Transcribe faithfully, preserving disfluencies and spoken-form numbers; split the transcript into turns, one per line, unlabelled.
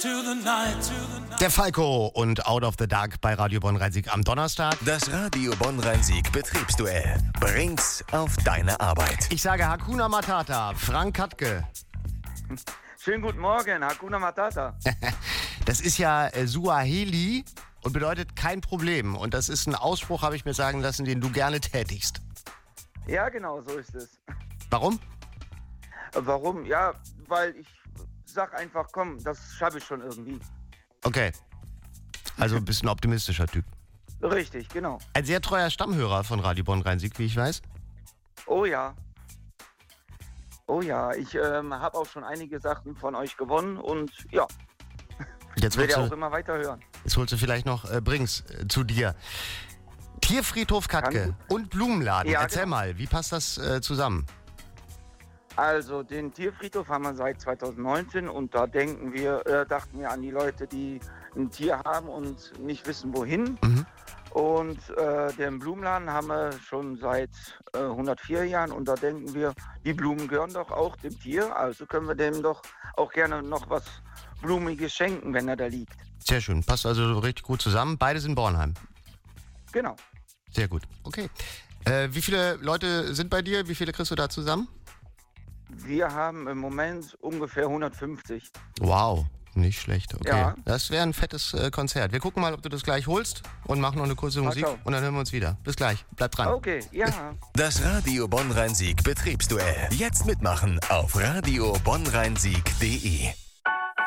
Der Falco und Out of the Dark bei Radio Bonn-Rhein-Sieg am Donnerstag.
Das Radio Bonn-Rhein-Sieg Betriebsduell bringt's auf deine Arbeit.
Ich sage Hakuna Matata, Frank Katke.
Schönen guten Morgen, Hakuna Matata.
Das ist ja äh, Suaheli und bedeutet kein Problem. Und das ist ein Ausspruch, habe ich mir sagen lassen, den du gerne tätigst.
Ja, genau, so ist es.
Warum?
Warum? Ja, weil ich sag einfach, komm, das schaffe ich schon irgendwie.
Okay. Also ein bisschen optimistischer Typ.
Richtig, genau.
Ein sehr treuer Stammhörer von Radio Bonn-Rhein-Sieg, wie ich weiß.
Oh ja. Oh ja, ich ähm, habe auch schon einige Sachen von euch gewonnen und ja,
Jetzt
werde
willst
auch
du,
immer weiter hören.
jetzt holst du vielleicht noch äh, Brings äh, zu dir. Tierfriedhof Katke und Blumenladen.
Ja,
Erzähl
genau.
mal, wie passt das äh, zusammen?
Also den Tierfriedhof haben wir seit zweitausendneunzehn und da denken wir, äh, dachten wir an die Leute, die ein Tier haben und nicht wissen wohin.
Mhm.
Und äh, den Blumenladen haben wir schon seit äh, hundertvier Jahren und da denken wir, die Blumen gehören doch auch dem Tier, also können wir dem doch auch gerne noch was Blumiges schenken, wenn er da liegt.
Sehr schön, passt also richtig gut zusammen. Beide sind Bornheim.
Genau.
Sehr gut, okay. Äh, wie viele Leute sind bei dir? Wie viele kriegst du da zusammen?
Wir haben im Moment ungefähr hundertfünfzig.
Wow, nicht schlecht. Okay,
Ja.
das wäre ein fettes äh, Konzert. Wir gucken mal, ob du das gleich holst und machen noch eine kurze
Mal
Musik
schauen.
und dann hören wir uns wieder. Bis gleich, bleib dran.
Okay, ja.
Das Radio Bonn-Rhein-Sieg Betriebsduell. Jetzt mitmachen auf radio bonn rhein sieg punkt de.